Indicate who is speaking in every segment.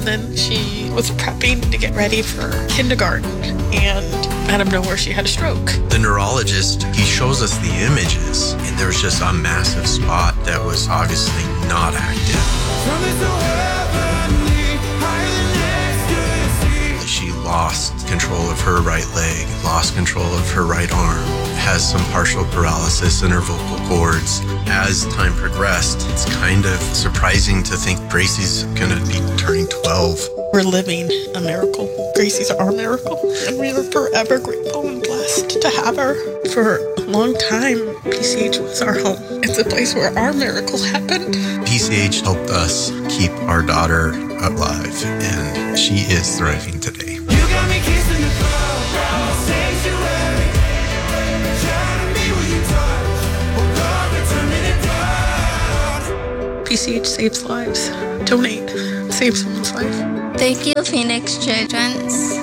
Speaker 1: then she was prepping to get ready for kindergarten, and out of nowhere she had a stroke.
Speaker 2: The neurologist, he shows us the images, and there was just a massive spot that was obviously not active. She lost control of her right leg, lost control of her right arm, has some partial paralysis in her vocal cords. As time progressed, it's kind of surprising to think Gracie's gonna be turning 12.
Speaker 1: We're living a miracle. Gracie's our miracle, and we are forever grateful and blessed to have her. For a long time, PCH was our home. It's a place where our miracle happened.
Speaker 2: PCH helped us keep our daughter alive, and she is thriving today.
Speaker 3: You got me kissing the club, sanctuary. Trying to be what you touch. Oh God, return me to God.
Speaker 1: PCH saves lives. Donate. Save someone's life.
Speaker 4: Thank you, Phoenix Children's.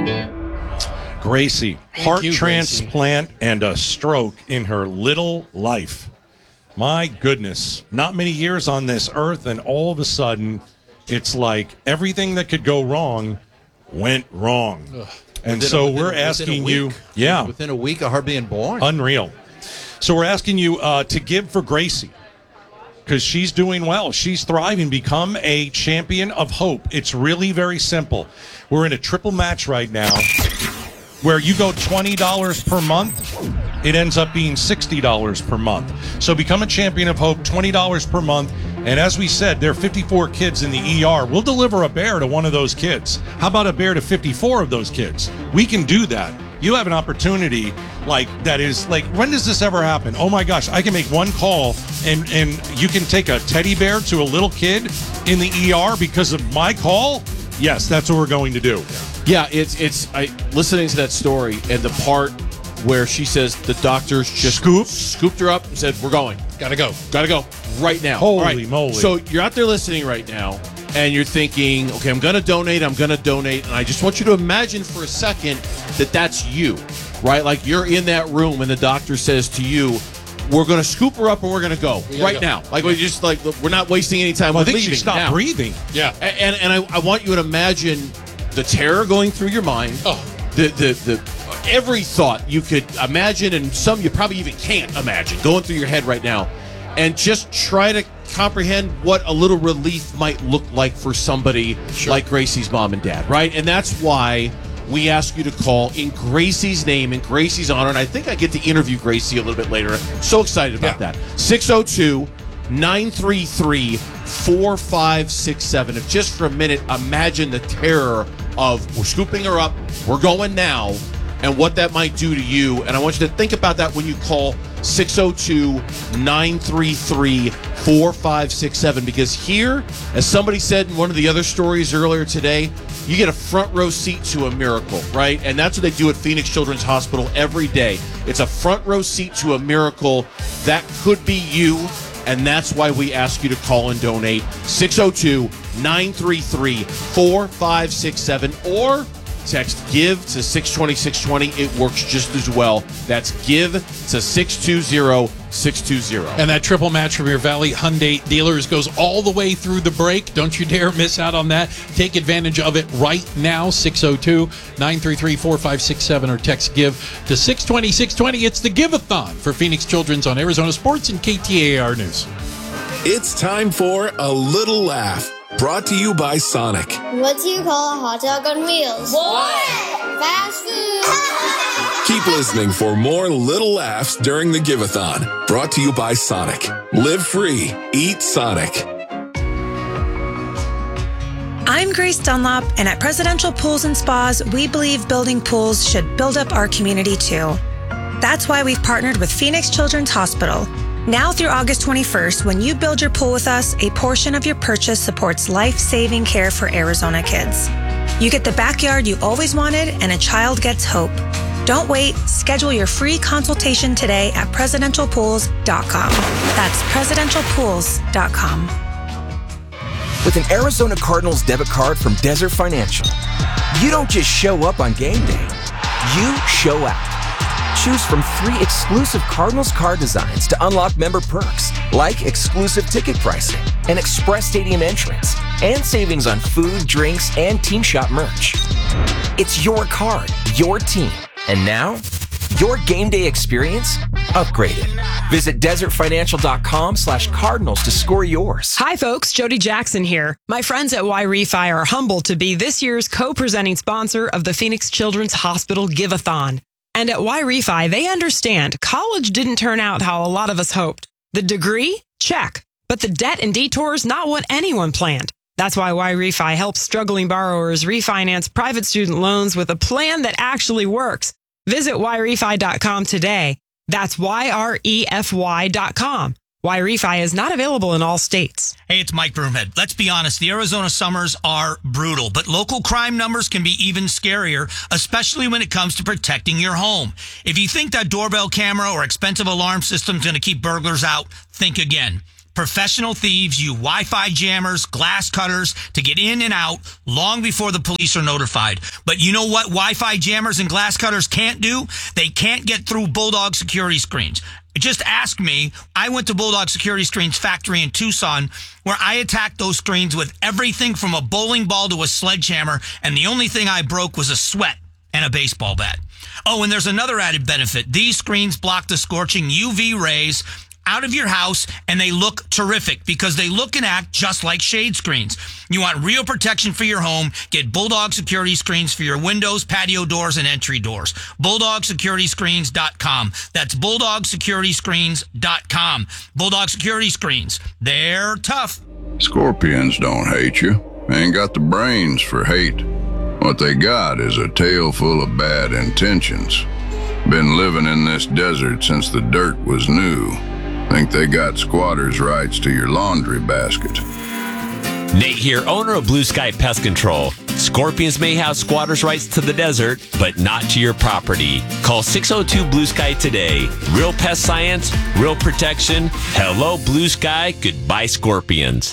Speaker 5: Gracie, heart transplant and a stroke in her little life. My goodness, not many years on this earth, and all of a sudden, it's like everything that could go wrong went wrong. And so we're asking you,
Speaker 6: within a week of her being born.
Speaker 5: Unreal. So we're asking you to give for Gracie, because she's doing well. She's thriving. Become a champion of hope. It's really very simple. We're in a triple match right now where you go $20 per month. It ends up being $60 per month. So become a champion of hope, $20 per month. And as we said, there are 54 kids in the ER. We'll deliver a bear to one of those kids. How about a bear to 54 of those kids? We can do that. You have an opportunity like that is like, when does this ever happen? Oh my gosh, I can make one call and you can take a teddy bear to a little kid in the ER because of my call? Yes, that's what we're going to do.
Speaker 6: Yeah, it's listening to that story and the part where she says the doctors just scooped her up and said, we're going.
Speaker 7: Gotta go
Speaker 6: right now.
Speaker 5: Holy moly.
Speaker 6: So you're out there listening right now and you're thinking, okay, I'm going to donate. And I just want you to imagine for a second that that's you, right? Like you're in that room and the doctor says to you, we're going to scoop her up and we're going to go right now. Like we just like, we're not wasting any time.
Speaker 5: Well,
Speaker 6: we're
Speaker 5: I think
Speaker 6: leaving
Speaker 5: she stopped
Speaker 6: now.
Speaker 5: breathing.
Speaker 7: Yeah.
Speaker 6: And I want you to imagine the terror going through your mind.
Speaker 7: Oh.
Speaker 6: The every thought you could imagine, and some you probably even can't imagine going through your head right now, and just try to comprehend what a little relief might look like for somebody like Gracie's mom and dad, right? And that's why we ask you to call in Gracie's name, in Gracie's honor, and I think I get to interview Gracie a little bit later. I'm so excited about that. 602-933-4567. If just for a minute, imagine the terror of we're scooping her up, we're going now, and what that might do to you. And I want you to think about that when you call 602-933-4567, because here, as somebody said in one of the other stories earlier today, you get a front row seat to a miracle, right? And that's what they do at Phoenix Children's Hospital every day. It's a front row seat to a miracle that could be you, and that's why we ask you to call and donate. 602-933-4567, or text GIVE to 620-620. It works just as well. That's GIVE to 620-620.
Speaker 7: And that triple match from your Valley Hyundai dealers goes all the way through the break. Don't you dare miss out on that. Take advantage of it right now. 602-933-4567 or text GIVE to 620-620. It's the Give-a-thon for Phoenix Children's on Arizona Sports and KTAR News.
Speaker 8: It's time for A Little Laugh. Brought to you by Sonic.
Speaker 4: What do you call a hot dog on wheels? What? Fast food.
Speaker 8: Keep listening for more little laughs during the Give-a-thon. Brought to you by Sonic. Live free. Eat Sonic.
Speaker 9: I'm Grace Dunlop, and at Presidential Pools and Spas, we believe building pools should build up our community too. That's why we've partnered with Phoenix Children's Hospital. Now through August 21st, when you build your pool with us, a portion of your purchase supports life-saving care for Arizona kids. You get the backyard you always wanted, and a child gets hope. Don't wait. Schedule your free consultation today at presidentialpools.com. That's presidentialpools.com.
Speaker 10: With an Arizona Cardinals debit card from Desert Financial, you don't just show up on game day. You show out. Choose from 3 exclusive Cardinals card designs to unlock member perks, like exclusive ticket pricing, an express stadium entrance, and savings on food, drinks, and team shop merch. It's your card, your team, and now, your game day experience upgraded. Visit desertfinancial.com/cardinals to score yours.
Speaker 11: Hi, folks. Jody Jackson here. My friends at Y-Refi are humbled to be this year's co-presenting sponsor of the Phoenix Children's Hospital Give-a-thon. And at Y-Refi, they understand college didn't turn out how a lot of us hoped. The degree? Check. But the debt and detours, not what anyone planned. That's why Y-Refi helps struggling borrowers refinance private student loans with a plan that actually works. Visit YRefi.com today. That's YREFY.com. Y-Refi is not available in all states.
Speaker 12: Hey, it's Mike Broomhead. Let's be honest, the Arizona summers are brutal, but local crime numbers can be even scarier, especially when it comes to protecting your home. If you think that doorbell camera or expensive alarm system is going to keep burglars out, think again. Professional thieves use Wi-Fi jammers, glass cutters to get in and out long before the police are notified. But you know what Wi-Fi jammers and glass cutters can't do? They can't get through Bulldog security screens. Just ask me. I went to Bulldog Security Screens factory in Tucson, where I attacked those screens with everything from a bowling ball to a sledgehammer, and the only thing I broke was a sweat and a baseball bat. Oh, and there's another added benefit. These screens block the scorching UV rays out of your house, and they look terrific because they look and act just like shade screens. You want real protection for your home? Get Bulldog Security Screens for your windows, patio doors, and entry doors. BulldogSecurityScreens.com. That's BulldogSecurityScreens.com. Bulldog Security Screens. They're tough.
Speaker 13: Scorpions don't hate you. They ain't got the brains for hate. What they got is a tail full of bad intentions. Been living in this desert since the dirt was new. Think they got squatters' rights to your laundry basket.
Speaker 14: Nate here, owner of Blue Sky Pest Control. Scorpions may have squatters' rights to the desert, but not to your property. Call 602 Blue Sky today. Real pest science, real protection. Hello, Blue Sky. Goodbye, Scorpions.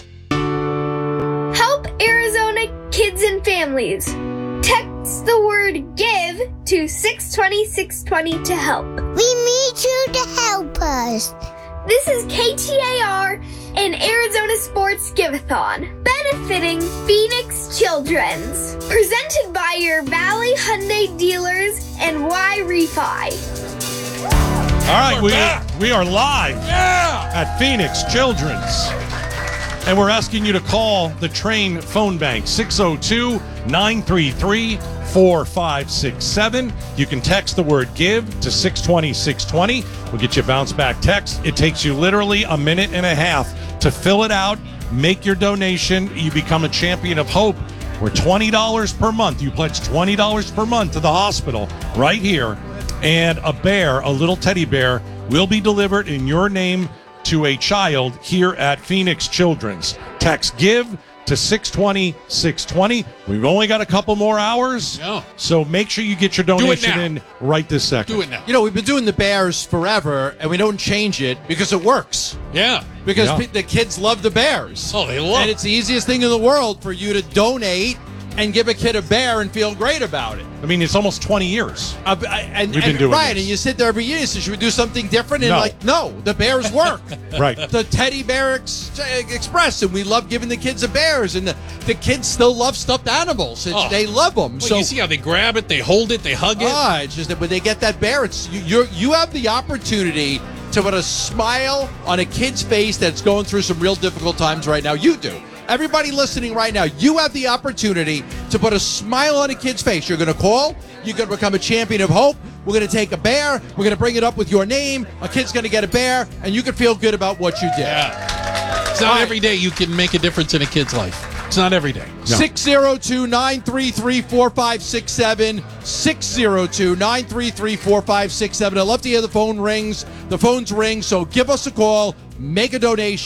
Speaker 4: Help Arizona kids and families. Text the word GIVE to 620-620 to help. We need you to help us. This is KTAR and Arizona Sports Give-a-thon, benefiting Phoenix Children's. Presented by your Valley Hyundai dealers and Y-Refi.
Speaker 5: All right, we are live at Phoenix Children's. And we're asking you to call the Train phone bank, 602-933-4567. You can text the word GIVE to 620-620. We'll get you a bounce back text. It takes you literally a minute and a half to fill it out, make your donation. You become a champion of hope. We're $20 per month. You pledge $20 per month to the hospital right here. And a bear, a little teddy bear, will be delivered in your name to a child here at Phoenix Children's. Text GIVE to 620-620. We've only got a couple more hours, so make sure you get your donation in right this second.
Speaker 7: Do it now.
Speaker 6: You know, we've been doing the Bears forever, and we don't change it because it works.
Speaker 7: Yeah.
Speaker 6: Because the kids love the Bears.
Speaker 7: Oh, they love it.
Speaker 6: And it's the easiest thing in the world for you to donate and give a kid a bear and feel great about it.
Speaker 5: I mean, it's almost 20 years we've been doing
Speaker 6: right,
Speaker 5: this.
Speaker 6: and you sit there every year and say, should we do something different? And no, the Bears work.
Speaker 5: Right.
Speaker 6: The Teddy Bear Express, and we love giving the kids the bears, and the kids still love stuffed animals. They love them.
Speaker 7: Well,
Speaker 6: so
Speaker 7: you see how they grab it, they hold it, they hug it.
Speaker 6: It's just that when they get that bear, it's you have the opportunity to put a smile on a kid's face that's going through some real difficult times right now. You do. Everybody listening right now, you have the opportunity to put a smile on a kid's face. You're going to call. You're going to become a champion of hope. We're going to take a bear. We're going to bring it up with your name. A kid's going to get a bear, and you can feel good about what you did.
Speaker 7: Yeah. It's not every day you can make a difference in a kid's life. It's not every day.
Speaker 6: No. 602-933-4567. 602-933-4567. I love to hear the phone rings. The phones ring, so give us a call. Make a donation.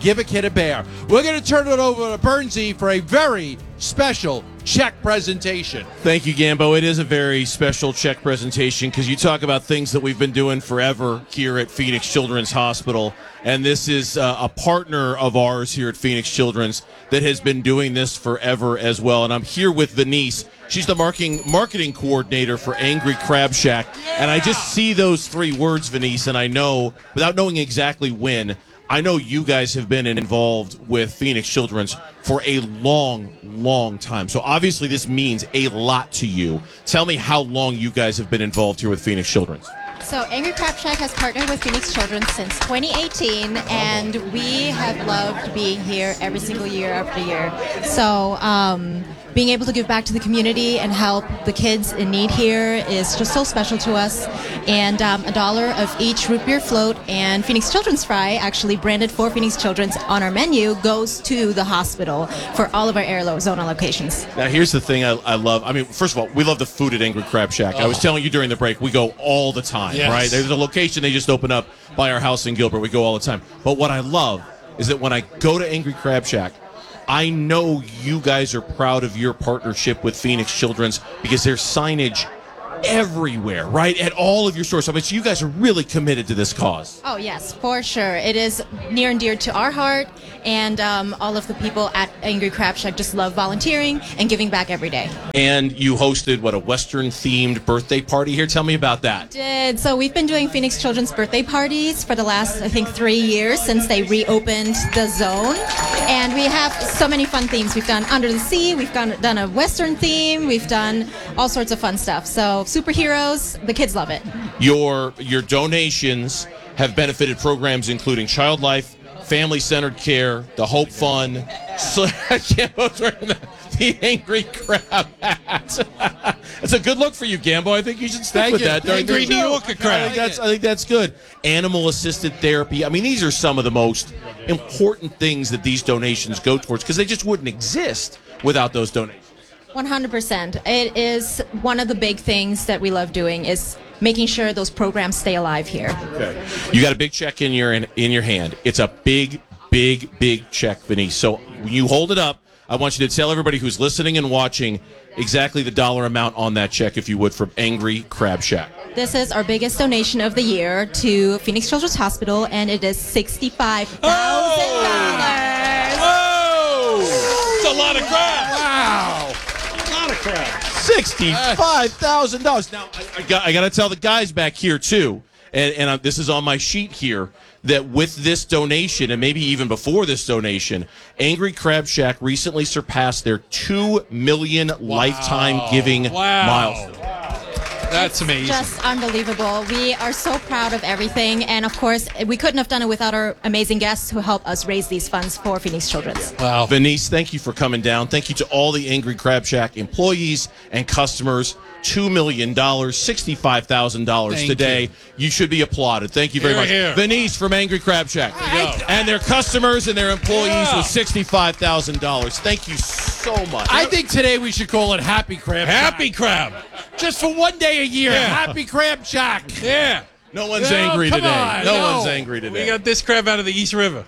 Speaker 6: Give a Kid a Bear. We're going to turn it over to Bernsey for a very special check presentation. Thank you, Gambo. It is a very special check presentation because you talk about things that we've been doing forever here at Phoenix Children's Hospital, and this is a partner of ours here at Phoenix Children's that has been doing this forever as well. And I'm here with Venice. She's the marketing coordinator for Angry Crab Shack, and I just see those 3 words, Venice, and I know, without knowing exactly when, I know you guys have been involved with Phoenix Children's for a long, long time. So obviously this means a lot to you. Tell me how long you guys have been involved here with Phoenix Children's.
Speaker 15: So Angry Crab Shack has partnered with Phoenix Children's since 2018, and we have loved being here every single year after year. So being able to give back to the community and help the kids in need here is just so special to us. And $1 of each root beer float and Phoenix Children's Fry, actually branded for Phoenix Children's on our menu, goes to the hospital for all of our Arizona locations.
Speaker 6: Now, here's the thing I love. I mean, first of all, we love the food at Angry Crab Shack. I was telling you during the break, we go all the time, right? There's a location they just opened up by our house in Gilbert. We go all the time. But what I love is that when I go to Angry Crab Shack, I know you guys are proud of your partnership with Phoenix Children's because there's signage everywhere, right? At all of your stores. So you guys are really committed to this cause.
Speaker 15: Oh, yes, for sure. It is near and dear to our heart, and all of the people at Angry Crab Shack just love volunteering and giving back every day.
Speaker 6: And you hosted, a Western-themed birthday party here? Tell me about that.
Speaker 15: So we've been doing Phoenix Children's birthday parties for the last, I think, 3 years since they reopened the zone. And we have so many fun themes. We've done Under the Sea, we've done a Western theme, we've done all sorts of fun stuff. So superheroes, the kids love it. Your
Speaker 6: donations have benefited programs including Child Life, Family-Centered Care, the Hope Fund. So I can't the Angry Crab hat. That's a good look for you, Gambo. I think you should stick with that.
Speaker 7: Angry New Yorker crab.
Speaker 6: I think that's good. Animal-assisted therapy. I mean, these are some of the most important things that these donations go towards because they just wouldn't exist without those donations.
Speaker 15: 100%. It is one of the big things that we love doing is making sure those programs stay alive here.
Speaker 6: Okay. You got a big check in your hand. It's a big, big, big check, Venice. So when you hold it up, I want you to tell everybody who's listening and watching exactly the dollar amount on that check, if you would, from Angry Crab Shack.
Speaker 15: This is our biggest donation of the year to Phoenix Children's Hospital, and it is $65,000.
Speaker 7: Whoa! It's a lot of crabs.
Speaker 6: Wow.
Speaker 7: A lot of crabs.
Speaker 6: $65,000. Now, I got to tell the guys back here, too, and this is on my sheet here, that with this donation, and maybe even before this donation, Angry Crab Shack recently surpassed their 2 million lifetime giving milestone.
Speaker 7: That's amazing.
Speaker 15: Just unbelievable. We are so proud of everything. And, of course, we couldn't have done it without our amazing guests who help us raise these funds for Phoenix Children's.
Speaker 6: Wow. Venice, thank you for coming down. Thank you to all the Angry Crab Shack employees and customers. $2 million, $65,000 today. You should be applauded. Thank you very much.
Speaker 7: Here.
Speaker 6: Venice from Angry Crab Shack. And their customers and their employees with $65,000. Thank you so much.
Speaker 16: I think today we should call it Happy Crab Shack.
Speaker 7: Happy Crab.
Speaker 16: Just for one day a year.
Speaker 7: Yeah.
Speaker 16: Happy Crab Shack.
Speaker 7: Yeah.
Speaker 6: No one's angry today. No one's angry today.
Speaker 7: We got this crab out of the East River.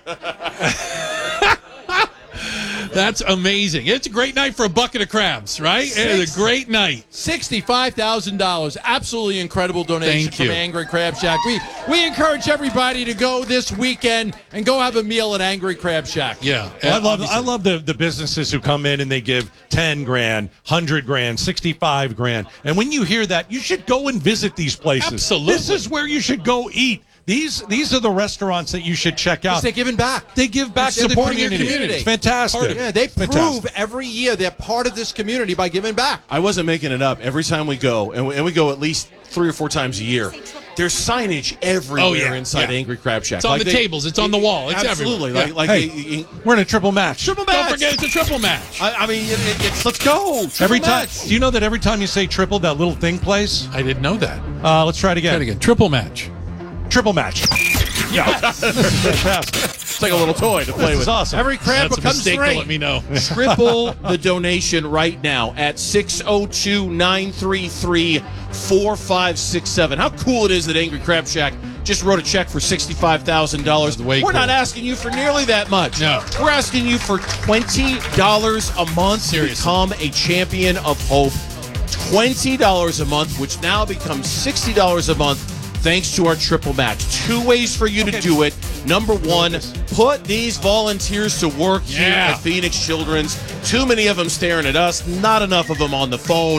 Speaker 7: That's amazing. It's a great night for a bucket of crabs, right? It's a great night.
Speaker 16: $65,000. Absolutely incredible donation
Speaker 7: Thank you.
Speaker 16: from Angry Crab Shack. We encourage everybody to go this weekend and go have a meal at Angry Crab Shack.
Speaker 7: Yeah.
Speaker 5: Well, I love the businesses who come in and they give 10 grand, 100 grand, 65 grand. And when you hear that, you should go and visit these places.
Speaker 7: Absolutely.
Speaker 5: This is where you should go eat. These are the restaurants that you should check out.
Speaker 16: They're giving back.
Speaker 5: They give back,
Speaker 16: They're
Speaker 5: supporting
Speaker 16: your community.
Speaker 5: It's fantastic.
Speaker 16: Yeah, they prove
Speaker 5: Fantastic.
Speaker 16: every year they're part of this community by giving back.
Speaker 6: I wasn't making it up. Every time we go, and we go at least 3 or 4 times a year, there's signage everywhere inside Angry Crab Shack.
Speaker 7: It's on the tables. It's on the wall. It's
Speaker 6: absolutely.
Speaker 7: everywhere.
Speaker 5: Hey, we're in a triple match.
Speaker 6: Triple match.
Speaker 7: Don't forget, it's a triple match.
Speaker 6: I mean, let's go.
Speaker 5: Every time. Do you know that every time you say triple, that little thing plays?
Speaker 7: I didn't know that.
Speaker 5: Let's try it again.
Speaker 7: Try it again. Triple match.
Speaker 5: Triple match. Yeah.
Speaker 6: It's like a little toy to play with.
Speaker 5: This is awesome.
Speaker 16: Every crab
Speaker 7: That's a
Speaker 16: becomes
Speaker 7: mistake.
Speaker 16: three.
Speaker 7: Let me know.
Speaker 6: Triple the donation right now at 602-933-4567. How cool it is that Angry Crab Shack just wrote a check for $65,000. We're not asking you for nearly that much.
Speaker 7: No.
Speaker 6: We're asking you for $20 a month to become a champion of hope. $20 a month, which now becomes $60 a month thanks to our triple match. 2 ways for you to do it. Number one, put these volunteers to work here at Phoenix Children's. Too many of them staring at us, not enough of them on the phone.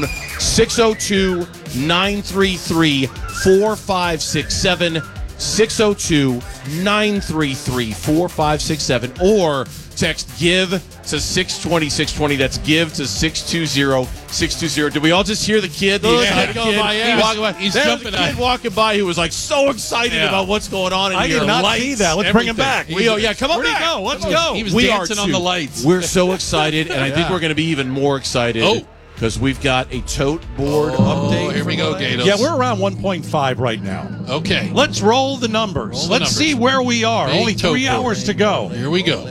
Speaker 6: 602-933-4567. 602-933-4567. Or text GIVE to 620-620. That's GIVE to 620-620. Did we all just hear the kid? The excited kid walking by?
Speaker 7: He's
Speaker 6: There's
Speaker 7: jumping
Speaker 6: a kid walking by who was like so excited about what's going on in here.
Speaker 5: I did not see that. Let's bring him back.
Speaker 6: Come on
Speaker 5: Where'd he
Speaker 6: back.
Speaker 5: go? Let's go.
Speaker 7: He was
Speaker 6: We
Speaker 7: dancing
Speaker 6: are
Speaker 7: on the
Speaker 6: too.
Speaker 7: lights.
Speaker 6: We're so excited, and I think we're going to be even more excited because we've got a tote board update.
Speaker 7: Here we go, Gatos.
Speaker 5: Yeah, we're around 1.5 right now.
Speaker 7: Okay.
Speaker 5: Let's roll the numbers. Let's see where we are.
Speaker 7: Big
Speaker 5: Only
Speaker 7: tote
Speaker 5: 3
Speaker 7: board.
Speaker 5: hours to go.
Speaker 7: Here we go.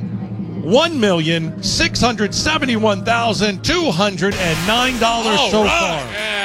Speaker 5: $1,671,209 so far.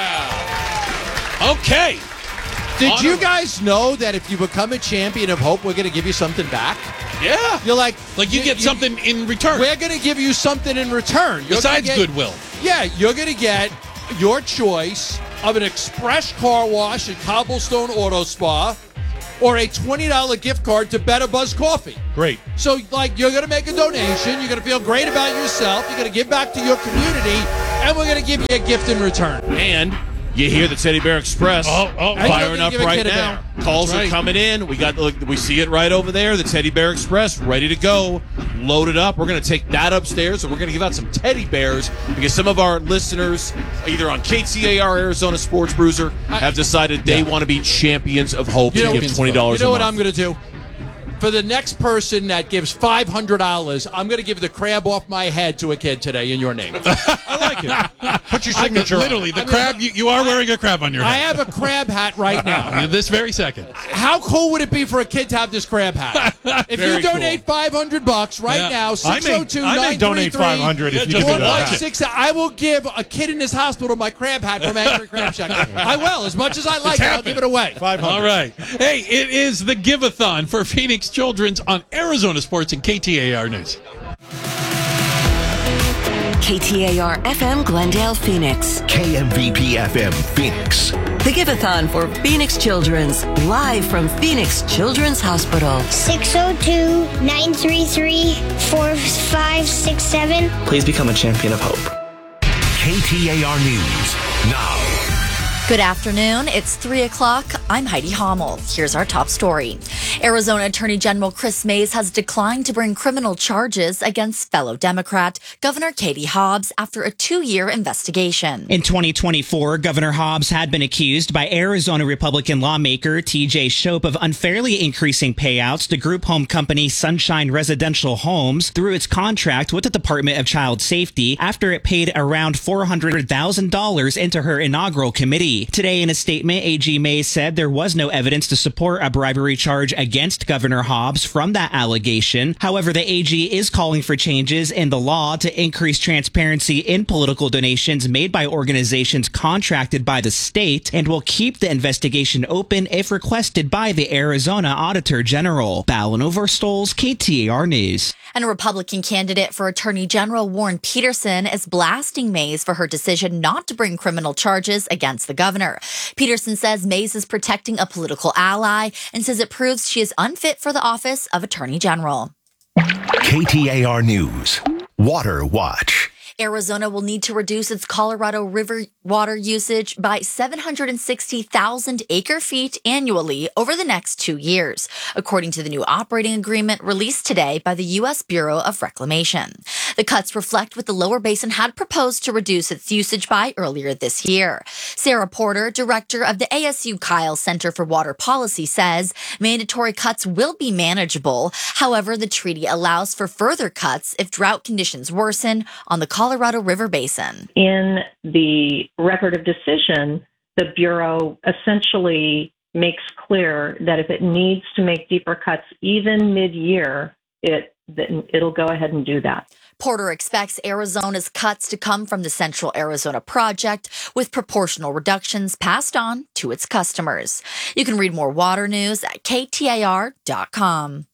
Speaker 5: Okay.
Speaker 16: Did you guys know that if you become a champion of hope, we're going to give you something back?
Speaker 7: Yeah.
Speaker 16: You're like
Speaker 7: you get something in return.
Speaker 16: We're going to give you something in return. You're
Speaker 7: Besides
Speaker 16: gonna get-
Speaker 7: goodwill.
Speaker 16: Yeah, you're going to get your choice of an express car wash at Cobblestone Auto Spa or a $20 gift card to Better Buzz Coffee.
Speaker 5: Great.
Speaker 16: So, you're going to make a donation. You're going to feel great about yourself. You're going to give back to your community, and we're going to give you a gift in return.
Speaker 6: And you hear the Teddy Bear Express firing up right
Speaker 16: kid a
Speaker 6: now.
Speaker 16: bear.
Speaker 6: Calls
Speaker 7: That's
Speaker 6: are
Speaker 7: right.
Speaker 6: coming in. We see it right over there. The Teddy Bear Express ready to go, loaded up. We're going to take that upstairs, and we're going to give out some teddy bears because some of our listeners, either on KTAR Arizona Sports Bruiser, have decided they want to be champions of hope and give $20
Speaker 16: You know
Speaker 6: a
Speaker 16: what
Speaker 6: month.
Speaker 16: I'm going to do? For the next person that gives $500, I'm going to give the crab off my head to a kid today in your name.
Speaker 5: I like it. Put your signature on.
Speaker 7: Literally, the crab. You are wearing a crab on your
Speaker 16: I
Speaker 7: head.
Speaker 16: have a crab hat right now.
Speaker 7: This very second.
Speaker 16: How cool would it be for a kid to have this crab hat? If
Speaker 5: Very
Speaker 16: you donate $500 right
Speaker 7: Yeah.
Speaker 16: now,
Speaker 5: I may donate 500 if you give me that.
Speaker 16: I will give a kid in this hospital my crab hat from Angry Crab Shack. I will, as much as I like it, I'll give it away.
Speaker 5: 500.
Speaker 7: All right. Hey, it is the Give-a-thon for Phoenix Children's on Arizona Sports and KTAR News.
Speaker 17: KTAR FM Glendale, Phoenix.
Speaker 18: KMVP FM Phoenix.
Speaker 17: The Give-a-thon for Phoenix Children's, live from Phoenix Children's Hospital.
Speaker 4: 602-933-4567.
Speaker 18: Please become a champion of hope. KTAR News now.
Speaker 19: Good afternoon. It's 3 o'clock. I'm Heidi Hommel. Here's our top story. Arizona Attorney General Chris Mays has declined to bring criminal charges against fellow Democrat Governor Katie Hobbs after a 2-year investigation.
Speaker 20: In 2024, Governor Hobbs had been accused by Arizona Republican lawmaker TJ Shope of unfairly increasing payouts to group home company Sunshine Residential Homes through its contract with the Department of Child Safety after it paid around $400,000 into her inaugural committee. Today, in a statement, AG Mays said there was no evidence to support a bribery charge against Governor Hobbs from that allegation. However, the AG is calling for changes in the law to increase transparency in political donations made by organizations contracted by the state and will keep the investigation open if requested by the Arizona Auditor General. Ballin Overstoles, KTAR News.
Speaker 19: And a Republican candidate for Attorney General Warren Peterson is blasting Mays for her decision not to bring criminal charges against the governor. Peterson says Mays is protecting a political ally and says it proves she is unfit for the office of Attorney General.
Speaker 18: KTAR News. Water Watch.
Speaker 19: Arizona will need to reduce its Colorado River water usage by 760,000 acre-feet annually over the next 2 years, according to the new operating agreement released today by the U.S. Bureau of Reclamation. The cuts reflect what the Lower Basin had proposed to reduce its usage by earlier this year. Sarah Porter, director of the ASU Kyle Center for Water Policy, says mandatory cuts will be manageable. However, the treaty allows for further cuts if drought conditions worsen on the Colorado River Basin.
Speaker 21: In the record of decision, the Bureau essentially makes clear that if it needs to make deeper cuts even mid-year, it'll go ahead and do that.
Speaker 19: Porter expects Arizona's cuts to come from the Central Arizona Project, with proportional reductions passed on to its customers. You can read more water news at KTAR.com.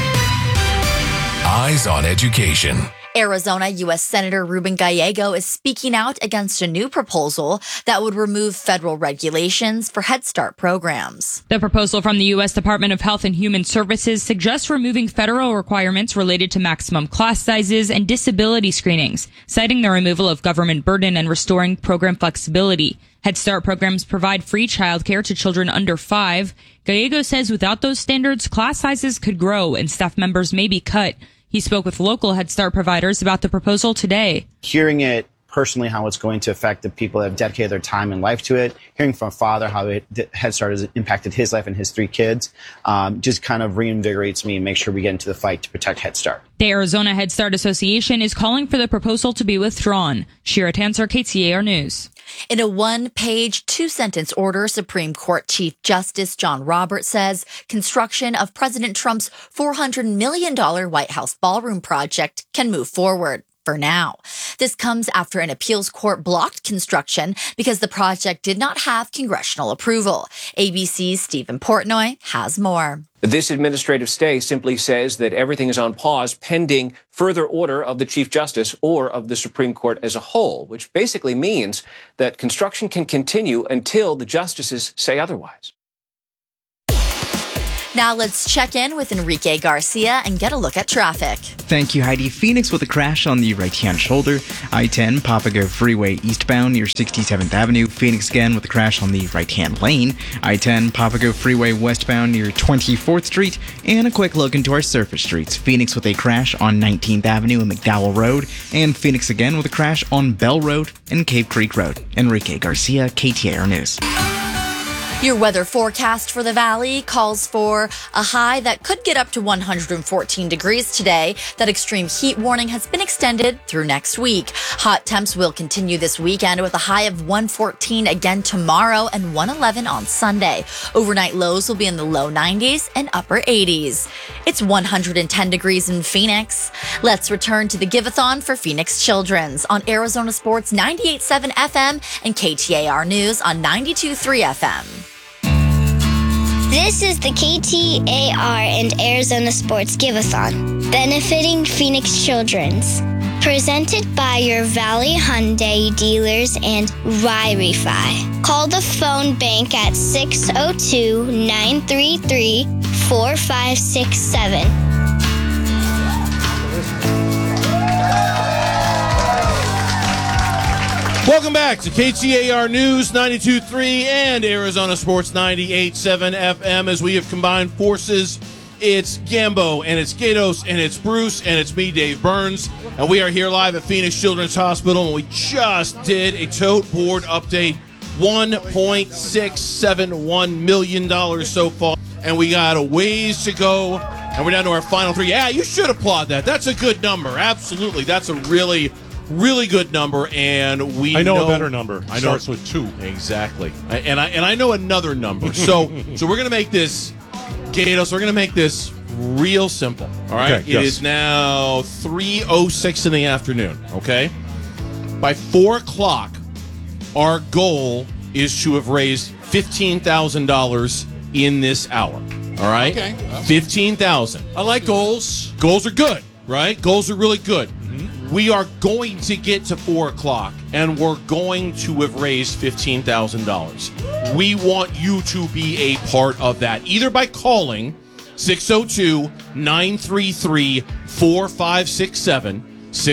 Speaker 8: Eyes on Education.
Speaker 19: Arizona U.S. Senator Ruben Gallego is speaking out against a new proposal that would remove federal regulations for Head Start programs.
Speaker 2: The proposal from the U.S. Department of Health and Human Services suggests removing federal requirements related to maximum class sizes and disability screenings, citing the removal of government burden and restoring program flexibility. Head Start programs provide free childcare to children under 5. Gallego says without those standards, class sizes could grow and staff members may be cut. He spoke with local Head Start providers about the proposal today.
Speaker 22: Hearing it personally, how it's going to affect the people that have dedicated their time and life to it, hearing from a father how Head Start has impacted his life and his 3 kids, just kind of reinvigorates me and makes sure we get into the fight to protect Head Start.
Speaker 2: The Arizona Head Start Association is calling for the proposal to be withdrawn. Shira Tanser, KTAR News.
Speaker 19: In a 1-page, 2-sentence order, Supreme Court Chief Justice John Roberts says construction of President Trump's $400 million White House ballroom project can move forward. For now. This comes after an appeals court blocked construction because the project did not have congressional approval. ABC's Stephen Portnoy has more.
Speaker 23: This administrative stay simply says that everything is on pause pending further order of the Chief Justice or of the Supreme Court as a whole, which basically means that construction can continue until the justices say otherwise.
Speaker 19: Now let's check in with Enrique Garcia and get a look at traffic.
Speaker 24: Thank you, Heidi. Phoenix with a crash on the right-hand shoulder. I-10 Papago Freeway eastbound near 67th Avenue. Phoenix again with a crash on the right-hand lane. I-10 Papago Freeway westbound near 24th Street. And a quick look into our surface streets. Phoenix with a crash on 19th Avenue and McDowell Road. And Phoenix again with a crash on Bell Road and Cave Creek Road. Enrique Garcia, KTAR News.
Speaker 19: Your weather forecast for the valley calls for a high that could get up to 114 degrees today. That extreme heat warning has been extended through next week. Hot temps will continue this weekend with a high of 114 again tomorrow and 111 on Sunday. Overnight lows will be in the low 90s and upper 80s. It's 110 degrees in Phoenix. Let's return to the Give-a-thon for Phoenix Children's on Arizona Sports 98.7 FM and KTAR News on 92.3 FM.
Speaker 4: This is the KTAR and Arizona Sports Give-a-thon, benefiting Phoenix Children's. Presented by your Valley Hyundai dealers and Y-Refi. Call the phone bank at 602-933-4567.
Speaker 6: Welcome back to KTAR News 92.3 and Arizona Sports 98.7 FM. As we have combined forces, it's Gambo and it's Gatos and it's Bruce and it's me, Dave Burns. And we are here live at Phoenix Children's Hospital, and we just did a tote board update. $1.671 million so far. And we got a ways to go. And we're down to our final 3. Yeah, you should applaud that. That's a good number. Absolutely. That's a really good number, and
Speaker 5: I know a better number.
Speaker 6: I
Speaker 5: starts with 2.
Speaker 6: Exactly, and I know another number. So we're gonna make this, Gatos. We're gonna make this real simple. All right.
Speaker 5: Okay,
Speaker 6: It is now 3:06 in the afternoon. Okay. By 4 o'clock, our goal is to have raised $15,000 in this hour. All right.
Speaker 16: Okay.
Speaker 6: $15,000.
Speaker 16: I like goals.
Speaker 6: Goals are good, right? Goals are really good. We are going to get to 4 o'clock, and we're going to have raised $15,000. We want you to be a part of that, either by calling 602-933-4567,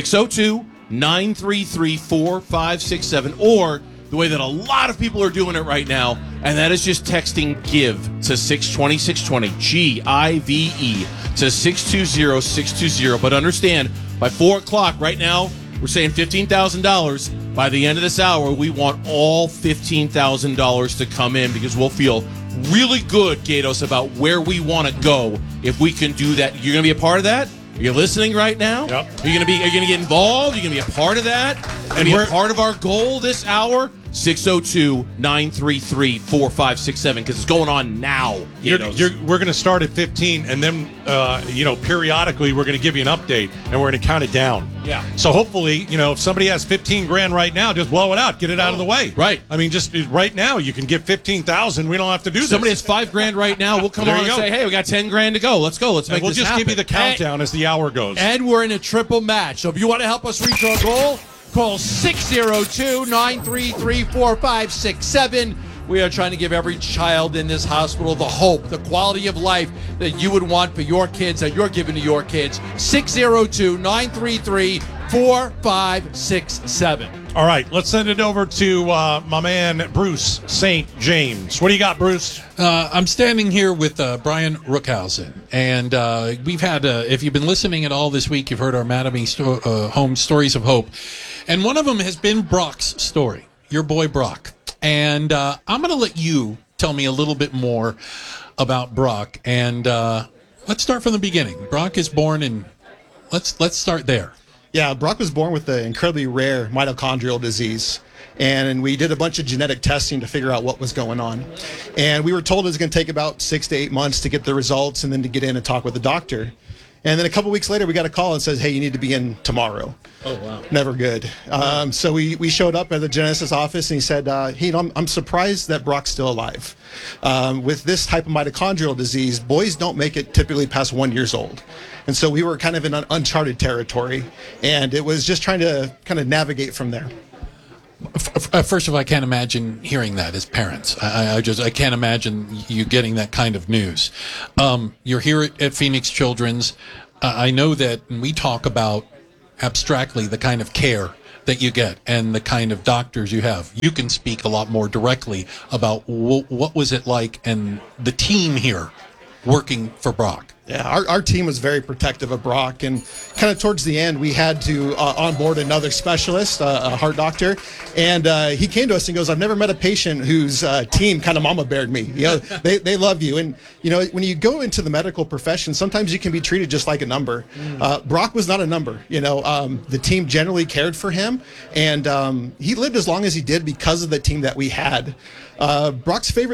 Speaker 6: 602-933-4567, or the way that a lot of people are doing it right now, and that is just texting GIVE to 620-620, G-I-V-E, to 620-620. But understand, by 4 o'clock right now, we're saying $15,000. By the end of this hour, we want all $15,000 to come in, because we'll feel really good, Gatos, about where we want to go if we can do that. You're going to be a part of that? Are you listening right now?
Speaker 5: Yep.
Speaker 6: Are you going to get involved? Are you going to be a part of that? And be a part of our goal this hour? 602-933-4567 because it's going on now.
Speaker 5: We're going to start at 15, and then periodically we're going to give you an update, and we're going to count it down.
Speaker 6: Yeah.
Speaker 5: So hopefully, if somebody has 15 grand right now, just blow it out, get it out of the way.
Speaker 6: Right.
Speaker 5: I mean, just right now you can get 15,000. We don't have to do this.
Speaker 6: Somebody has 5 grand right now. We'll come
Speaker 5: There
Speaker 6: on
Speaker 5: you
Speaker 6: and
Speaker 5: go.
Speaker 6: say, hey, we got 10 grand to go. Let's go. Let's make
Speaker 5: we'll
Speaker 6: this
Speaker 5: just
Speaker 6: happen.
Speaker 5: give you the countdown as the hour goes.
Speaker 16: And we're in a triple match. So if you want to help us reach our goal, call 602-933-4567. We are trying to give every child in this hospital the hope, the quality of life that you would want for your kids, that you're giving to your kids. 602-933-4567.
Speaker 5: All right, let's send it over to my man, Bruce St. James. What do you got, Bruce?
Speaker 7: I'm standing here with Brian Rookhausen, and we've had, if you've been listening at all this week, you've heard our Mattamy Home Stories of Hope, and one of them has been Brock's story, your boy Brock. And I'm going to let you tell me a little bit more about Brock, and let's start from the beginning. Brock is born in, let's start there.
Speaker 1: Yeah, Brock was born with an incredibly rare mitochondrial disease, and we did a bunch of genetic testing to figure out what was going on. And we were told it was going to take about 6 to 8 months to get the results and then to get in and talk with the doctor. And then a couple weeks later, we got a call and says, hey, you need to be in tomorrow.
Speaker 7: Oh, wow.
Speaker 1: Never good. So we showed up at the geneticist office, and he said, hey, I'm surprised that Brock's still alive. With this type of mitochondrial disease, boys don't make it typically past 1 year old. And so we were kind of in uncharted territory, and it was just trying to kind of navigate from there.
Speaker 7: First of all, I can't imagine hearing that as parents. I can't imagine you getting that kind of news. You're here at Phoenix Children's. I know that when we talk about abstractly the kind of care that you get and the kind of doctors you have, you can speak a lot more directly about what was it like and the team here working for Brock.
Speaker 1: Yeah, our team was very protective of Brock, and kind of towards the end, we had to onboard another specialist, a heart doctor, and he came to us and goes, I've never met a patient whose team kind of mama beared me. They love you. And, when you go into the medical profession, sometimes you can be treated just like a number. Brock was not a number. The team generally cared for him, and he lived as long as he did because of the team that we had. Brock's favorite